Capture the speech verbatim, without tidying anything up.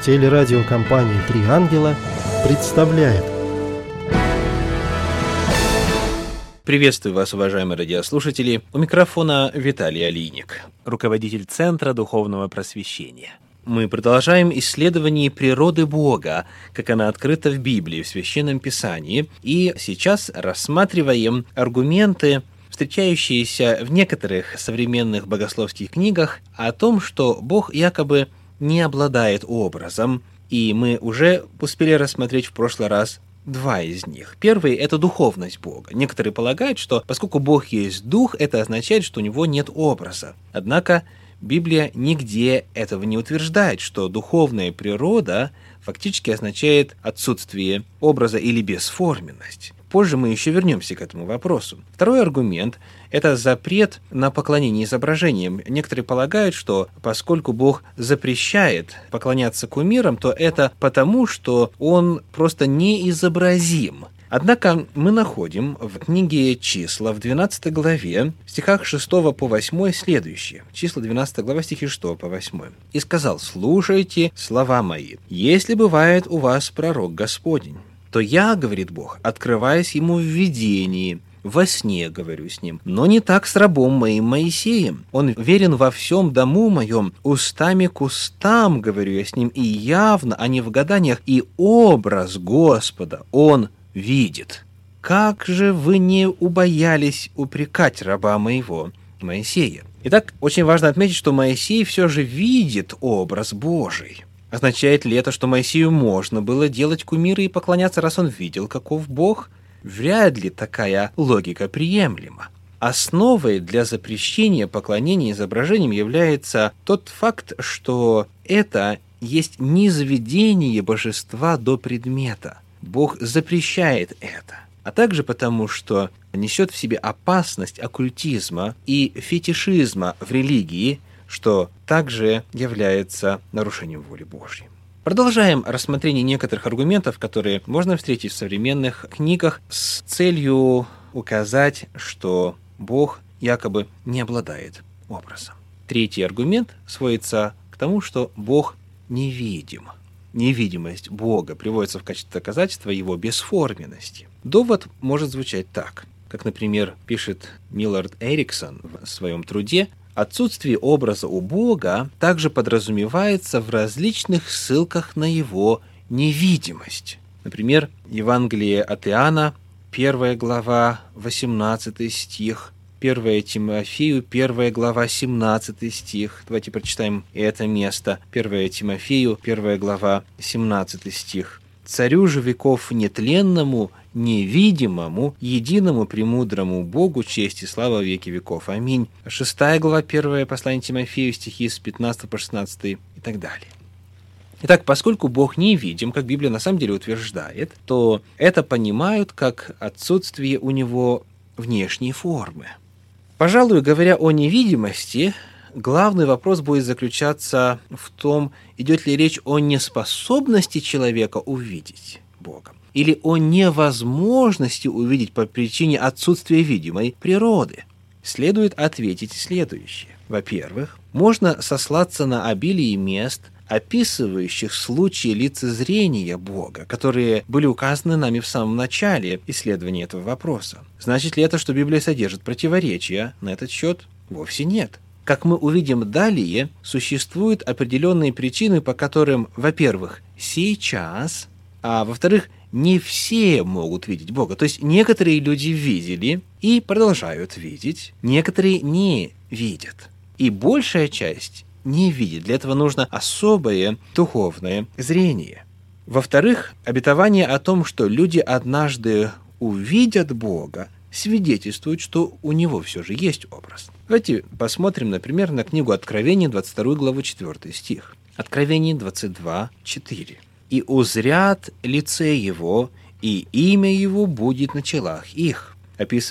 Телерадиокомпания «Три ангела» представляет. Приветствую вас, уважаемые радиослушатели. У микрофона Виталий Алиник, руководитель Центра Духовного Просвещения. Мы продолжаем исследование природы Бога, как она открыта в Библии, в Священном Писании, и сейчас рассматриваем аргументы, встречающиеся в некоторых современных богословских книгах, о том, что Бог якобы не обладает образом, и мы уже успели рассмотреть в прошлый раз два из них. Первый – это духовность Бога. Некоторые полагают, что поскольку Бог есть дух, это означает, что у него нет образа. Однако Библия нигде этого не утверждает, что духовная природа фактически означает отсутствие образа или бесформенность. Позже мы еще вернемся к этому вопросу. Второй аргумент – это запрет на поклонение изображениям. Некоторые полагают, что поскольку Бог запрещает поклоняться кумирам, то это потому, что Он просто неизобразим. Однако мы находим в книге «Числа» в двенадцатой главе, в стихах шестого по восьмой следующее. Числа, двенадцатая глава, стихи шестого по восьмой. «И сказал: слушайте слова мои, если бывает у вас пророк Господень, то я, говорит Бог, открываясь ему в видении, во сне говорю с ним, но не так с рабом моим Моисеем. Он верен во всем дому моем, устами к устам говорю я с ним, и явно, а не в гаданиях, и образ Господа он видит. Как же вы не убоялись упрекать раба моего Моисея?» Итак, очень важно отметить, что Моисей все же видит образ Божий. Означает ли это, что Моисею можно было делать кумиры и поклоняться, раз он видел, каков Бог? Вряд ли такая логика приемлема. Основой для запрещения поклонения изображениям является тот факт, что это есть низведение божества до предмета. Бог запрещает это. А также потому, что несет в себе опасность оккультизма и фетишизма в религии, что также является нарушением воли Божьей. Продолжаем рассмотрение некоторых аргументов, которые можно встретить в современных книгах с целью указать, что Бог якобы не обладает образом. Третий аргумент сводится к тому, что Бог невидим. Невидимость Бога приводится в качестве доказательства его бесформенности. Довод может звучать так, как, например, пишет Миллард Эриксон в своем труде: отсутствие образа у Бога также подразумевается в различных ссылках на его невидимость. Например, Евангелие от Иоанна, первая глава, восемнадцатый стих, первое Тимофею, первая глава, семнадцатый стих. Давайте прочитаем это место. первое Тимофею, первая глава, семнадцатый стих. «Царю же веков нетленному, невидимому, единому премудрому Богу честь и слава веки веков. Аминь». шестая глава, первое послание Тимофею, стихи с пятнадцатого по шестнадцатый и так далее. Итак, поскольку Бог невидим, как Библия на самом деле утверждает, то это понимают как отсутствие у него внешней формы. Пожалуй, говоря о невидимости, главный вопрос будет заключаться в том, идет ли речь о неспособности человека увидеть Бога или о невозможности увидеть по причине отсутствия видимой природы. Следует ответить следующее. Во-первых, можно сослаться на обилие мест, описывающих случаи лицезрения Бога, которые были указаны нами в самом начале исследования этого вопроса. Значит ли это, что Библия содержит противоречия на этот счет? Вовсе нет. Как мы увидим далее, существуют определенные причины, по которым, во-первых, сейчас, а во-вторых, не все могут видеть Бога. То есть некоторые люди видели и продолжают видеть, некоторые не видят. И большая часть не видит. Для этого нужно особое духовное зрение. Во-вторых, обетование о том, что люди однажды увидят Бога, свидетельствует, что у него все же есть образ. Давайте посмотрим, например, на книгу Откровения, двадцать вторую главу, четвёртый стих. Откровение двадцать два, четыре. «И узрят лице его, и имя его будет на челах их». Описывается